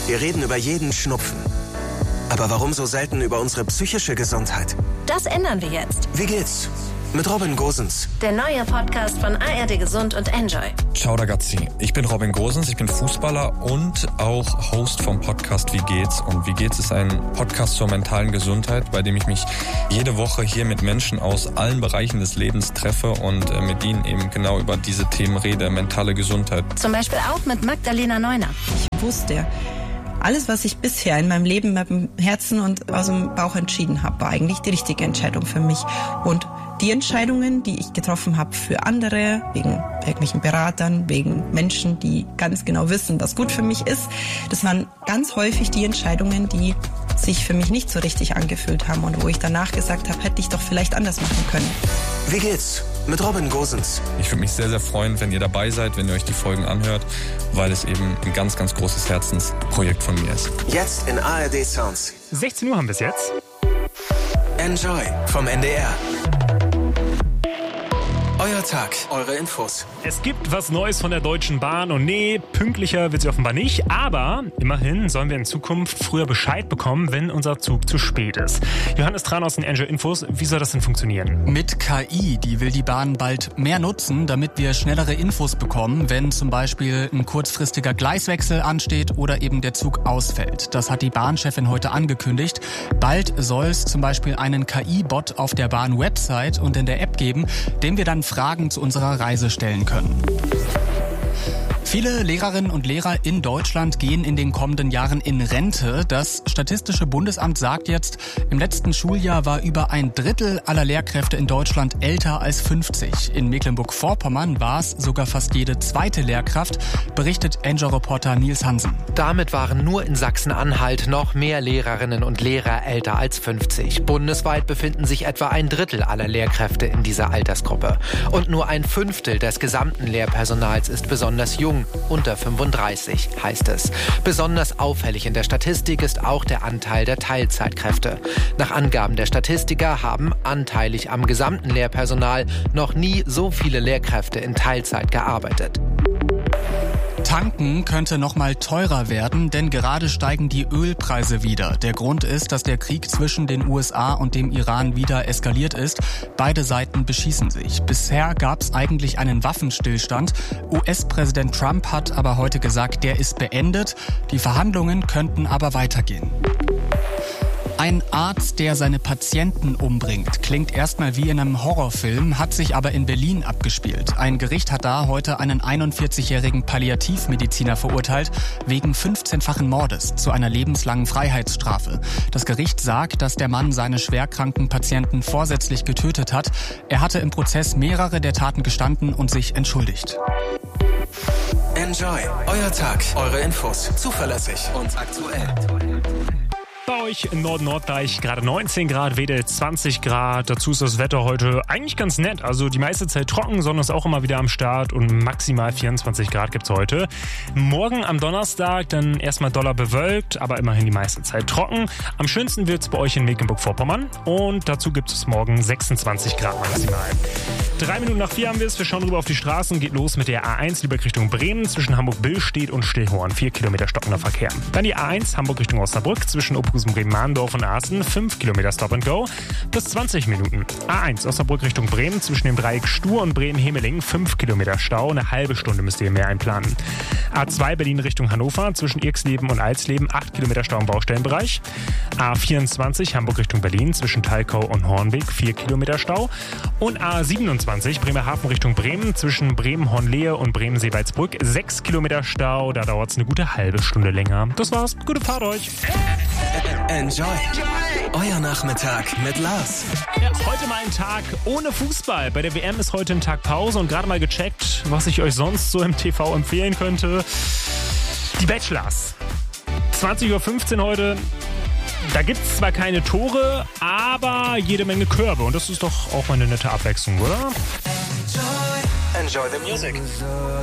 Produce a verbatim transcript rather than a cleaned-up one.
Wir reden über jeden Schnupfen. Aber warum so selten über unsere psychische Gesundheit? Das ändern wir jetzt. Wie geht's? Mit Robin Gosens. Der neue Podcast von A R D Gesund und Enjoy. Ciao ragazzi, ich bin Robin Gosens, ich bin Fußballer und auch Host vom Podcast Wie geht's? Und Wie geht's ist ein Podcast zur mentalen Gesundheit, bei dem ich mich jede Woche hier mit Menschen aus allen Bereichen des Lebens treffe und mit ihnen eben genau über diese Themen rede, mentale Gesundheit. Zum Beispiel auch mit Magdalena Neuner. Ich wusste, alles, was ich bisher in meinem Leben mit dem Herzen und aus dem Bauch entschieden habe, war eigentlich die richtige Entscheidung für mich. Und die Entscheidungen, die ich getroffen habe für andere, wegen irgendwelchen Beratern, wegen Menschen, die ganz genau wissen, was gut für mich ist, das waren ganz häufig die Entscheidungen, die sich für mich nicht so richtig angefühlt haben und wo ich danach gesagt habe, hätte ich doch vielleicht anders machen können. Wie geht's? Mit Robin Gosens. Ich würde mich sehr, sehr freuen, wenn ihr dabei seid, wenn ihr euch die Folgen anhört, weil es eben ein ganz, ganz großes Herzensprojekt von mir ist. Jetzt in A R D Sounds. sechzehn Uhr haben wir es jetzt. Enjoy vom N D R. Euer Tag, eure Infos. Es gibt was Neues von der Deutschen Bahn und nee, pünktlicher wird sie offenbar nicht, aber immerhin sollen wir in Zukunft früher Bescheid bekommen, wenn unser Zug zu spät ist. Johannes Tran aus den Enjoy Infos, wie soll das denn funktionieren? Mit K I, die will die Bahn bald mehr nutzen, damit wir schnellere Infos bekommen, wenn zum Beispiel ein kurzfristiger Gleiswechsel ansteht oder eben der Zug ausfällt. Das hat die Bahnchefin heute angekündigt. Bald soll es zum Beispiel einen K I-Bot auf der Bahn-Website und in der App geben, dem wir dann Fragen zu unserer Reise stellen können. Viele Lehrerinnen und Lehrer in Deutschland gehen in den kommenden Jahren in Rente. Das Statistische Bundesamt sagt jetzt, im letzten Schuljahr war über ein Drittel aller Lehrkräfte in Deutschland älter als fünfzig. In Mecklenburg-Vorpommern war es sogar fast jede zweite Lehrkraft, berichtet Enjoy-Reporter Nils Hansen. Damit waren nur in Sachsen-Anhalt noch mehr Lehrerinnen und Lehrer älter als fünfzig. Bundesweit befinden sich etwa ein Drittel aller Lehrkräfte in dieser Altersgruppe. Und nur ein Fünftel des gesamten Lehrpersonals ist besonders jung. Unter fünfunddreißig, heißt es. Besonders auffällig in der Statistik ist auch der Anteil der Teilzeitkräfte. Nach Angaben der Statistiker haben anteilig am gesamten Lehrpersonal noch nie so viele Lehrkräfte in Teilzeit gearbeitet. Tanken könnte noch mal teurer werden, denn gerade steigen die Ölpreise wieder. Der Grund ist, dass der Krieg zwischen den U S A und dem Iran wieder eskaliert ist. Beide Seiten beschießen sich. Bisher gab es eigentlich einen Waffenstillstand. U S-Präsident Trump hat aber heute gesagt, der ist beendet. Die Verhandlungen könnten aber weitergehen. Ein Arzt, der seine Patienten umbringt, klingt erstmal wie in einem Horrorfilm, hat sich aber in Berlin abgespielt. Ein Gericht hat da heute einen einundvierzigjährigen Palliativmediziner verurteilt, wegen fünfzehnfachen Mordes zu einer lebenslangen Freiheitsstrafe. Das Gericht sagt, dass der Mann seine schwerkranken Patienten vorsätzlich getötet hat. Er hatte im Prozess mehrere der Taten gestanden und sich entschuldigt. Enjoy, euer Tag, eure Infos, zuverlässig und aktuell. Bei euch in Nord-Norddeich gerade neunzehn Grad, Wedel zwanzig Grad. Dazu ist das Wetter heute eigentlich ganz nett. Also die meiste Zeit trocken, Sonne ist auch immer wieder am Start und maximal vierundzwanzig Grad gibt's heute. Morgen am Donnerstag dann erstmal doller bewölkt, aber immerhin die meiste Zeit trocken. Am schönsten wird's bei euch in Mecklenburg-Vorpommern und dazu gibt es morgen sechsundzwanzig Grad maximal. Drei Minuten nach vier haben wir es. Wir schauen rüber auf die Straßen. Geht los mit der A eins Lübeck Richtung Bremen zwischen Hamburg-Billstedt und Stillhorn. Vier Kilometer stockender Verkehr. Dann die A eins Hamburg Richtung Osnabrück zwischen Oberhausen, Bremen-Mahndorf und Aßen. Fünf Kilometer Stop and Go bis zwanzig Minuten. A eins Osnabrück Richtung Bremen zwischen dem Dreieck Stur und Bremen-Hemeling. Fünf Kilometer Stau. Eine halbe Stunde müsst ihr mehr einplanen. A zwei Berlin Richtung Hannover zwischen Irxleben und Alsleben. Acht Kilometer Stau im Baustellenbereich. A vierundzwanzig Hamburg Richtung Berlin zwischen Talkau und Hornweg. Vier Kilometer Stau. Und A siebenundzwanzig Bremerhaven Richtung Bremen zwischen Bremen-Hornlehe und Bremen-Seewaldsbrück. Sechs Kilometer Stau, da dauert es eine gute halbe Stunde länger. Das war's, gute Fahrt euch. Enjoy, euer Nachmittag mit Lars. Ja, heute mal ein Tag ohne Fußball. Bei der W M ist heute ein Tag Pause und gerade mal gecheckt, was ich euch sonst so im T V empfehlen könnte. Die Bachelors. zwanzig Uhr fünfzehn heute. Da gibt es zwar keine Tore, aber jede Menge Körbe. Und das ist doch auch mal eine nette Abwechslung, oder? Enjoy the music.